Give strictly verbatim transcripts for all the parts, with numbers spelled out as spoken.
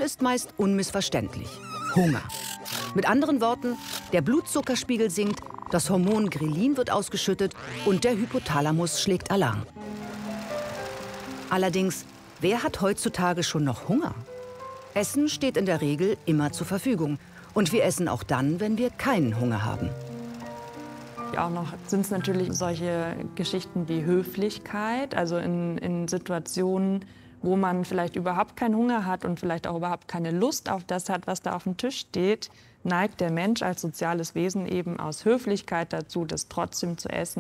ist meist unmissverständlich: Hunger. Mit anderen Worten, der Blutzuckerspiegel sinkt, das Hormon Grelin wird ausgeschüttet und der Hypothalamus schlägt Alarm. Allerdings, wer hat heutzutage schon noch Hunger? Essen steht in der Regel immer zur Verfügung. Und wir essen auch dann, wenn wir keinen Hunger haben. Auch noch sind es natürlich solche Geschichten wie Höflichkeit, also in, in Situationen, wo man vielleicht überhaupt keinen Hunger hat und vielleicht auch überhaupt keine Lust auf das hat, was da auf dem Tisch steht, neigt der Mensch als soziales Wesen eben aus Höflichkeit dazu, das trotzdem zu essen.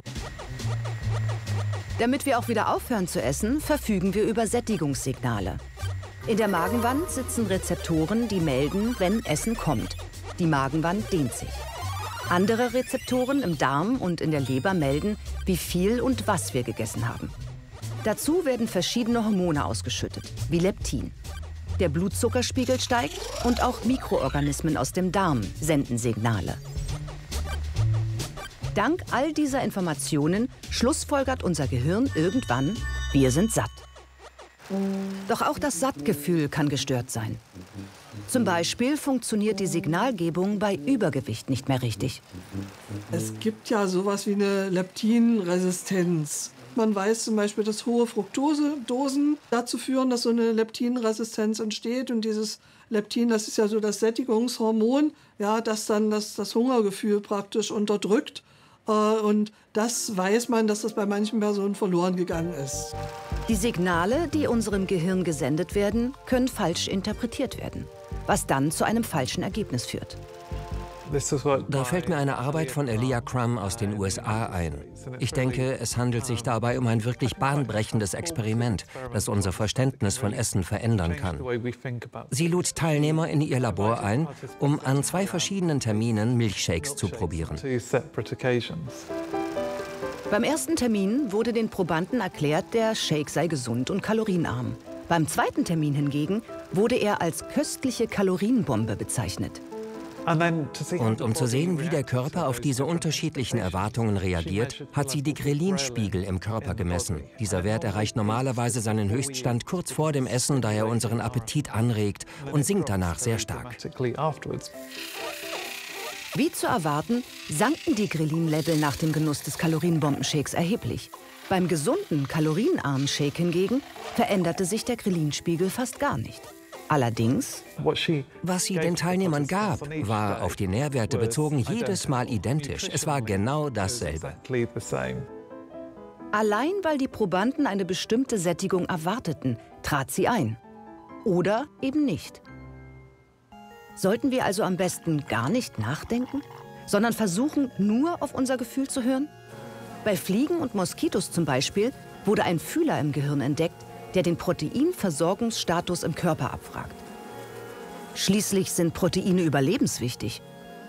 Damit wir auch wieder aufhören zu essen, verfügen wir über Sättigungssignale. In der Magenwand sitzen Rezeptoren, die melden, wenn Essen kommt. Die Magenwand dehnt sich. Andere Rezeptoren im Darm und in der Leber melden, wie viel und was wir gegessen haben. Dazu werden verschiedene Hormone ausgeschüttet, wie Leptin. Der Blutzuckerspiegel steigt und auch Mikroorganismen aus dem Darm senden Signale. Dank all dieser Informationen schlussfolgert unser Gehirn irgendwann: Wir sind satt. Doch auch das Sattgefühl kann gestört sein. Zum Beispiel funktioniert die Signalgebung bei Übergewicht nicht mehr richtig. Es gibt ja sowas wie eine Leptinresistenz. Man weiß zum Beispiel, dass hohe Fructosedosen dazu führen, dass so eine Leptinresistenz entsteht. Und dieses Leptin, das ist ja so das Sättigungshormon, ja, das dann das, das Hungergefühl praktisch unterdrückt. Und das weiß man, dass das bei manchen Personen verloren gegangen ist. Die Signale, die unserem Gehirn gesendet werden, können falsch interpretiert werden, was dann zu einem falschen Ergebnis führt. Da fällt mir eine Arbeit von Elia Crum aus den U S A ein. Ich denke, es handelt sich dabei um ein wirklich bahnbrechendes Experiment, das unser Verständnis von Essen verändern kann. Sie lud Teilnehmer in ihr Labor ein, um an zwei verschiedenen Terminen Milchshakes zu probieren. Beim ersten Termin wurde den Probanden erklärt, der Shake sei gesund und kalorienarm. Beim zweiten Termin hingegen wurde er als köstliche Kalorienbombe bezeichnet. Und um zu sehen, wie der Körper auf diese unterschiedlichen Erwartungen reagiert, hat sie die Grelinspiegel im Körper gemessen. Dieser Wert erreicht normalerweise seinen Höchststand kurz vor dem Essen, da er unseren Appetit anregt, und sinkt danach sehr stark. Wie zu erwarten, sanken die Grelin-Level nach dem Genuss des Kalorienbombenshakes erheblich. Beim gesunden, kalorienarmen Shake hingegen veränderte sich der Grelinspiegel fast gar nicht. Allerdings, was sie den Teilnehmern gab, war auf die Nährwerte bezogen jedes Mal identisch. Es war genau dasselbe. Allein weil die Probanden eine bestimmte Sättigung erwarteten, trat sie ein. Oder eben nicht. Sollten wir also am besten gar nicht nachdenken, sondern versuchen, nur auf unser Gefühl zu hören? Bei Fliegen und Moskitos zum Beispiel wurde ein Fühler im Gehirn entdeckt, der den Proteinversorgungsstatus im Körper abfragt. Schließlich sind Proteine überlebenswichtig.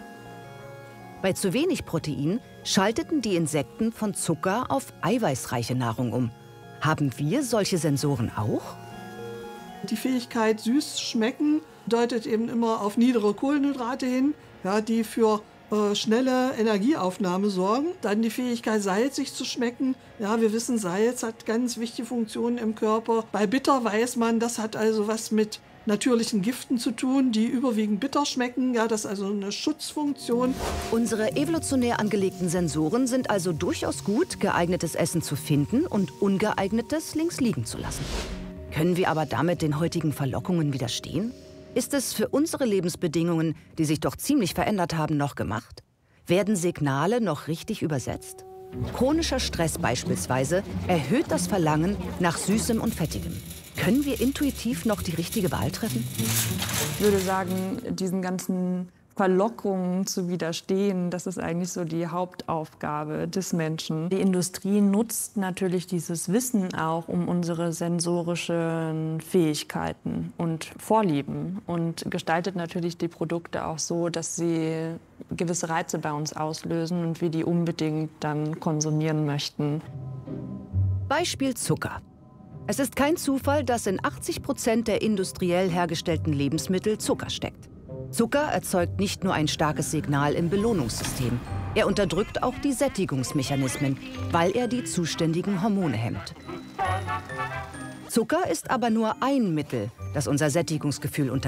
Bei zu wenig Protein schalteten die Insekten von Zucker auf eiweißreiche Nahrung um. Haben wir solche Sensoren auch? Die Fähigkeit, süß schmecken, deutet eben immer auf niedere Kohlenhydrate hin, ja, die für äh, schnelle Energieaufnahme sorgen. Dann die Fähigkeit, salzig zu schmecken. Ja, wir wissen, Salz hat ganz wichtige Funktionen im Körper. Bei bitter weiß man, das hat also was mit natürlichen Giften zu tun, die überwiegend bitter schmecken. Ja, das ist also eine Schutzfunktion. Unsere evolutionär angelegten Sensoren sind also durchaus gut, geeignetes Essen zu finden und ungeeignetes links liegen zu lassen. Können wir aber damit den heutigen Verlockungen widerstehen? Ist es für unsere Lebensbedingungen, die sich doch ziemlich verändert haben, noch gemacht? Werden Signale noch richtig übersetzt? Chronischer Stress beispielsweise erhöht das Verlangen nach Süßem und Fettigem. Können wir intuitiv noch die richtige Wahl treffen? Ich würde sagen, diesen ganzen Verlockungen zu widerstehen, das ist eigentlich so die Hauptaufgabe des Menschen. Die Industrie nutzt natürlich dieses Wissen auch, um unsere sensorischen Fähigkeiten und Vorlieben und gestaltet natürlich die Produkte auch so, dass sie gewisse Reize bei uns auslösen und wir die unbedingt dann konsumieren möchten. Beispiel Zucker. Es ist kein Zufall, dass in achtzig Prozent der industriell hergestellten Lebensmittel Zucker steckt. Zucker erzeugt nicht nur ein starkes Signal im Belohnungssystem. Er unterdrückt auch die Sättigungsmechanismen, weil er die zuständigen Hormone hemmt. Zucker ist aber nur ein Mittel, das unser Sättigungsgefühl unterdrückt.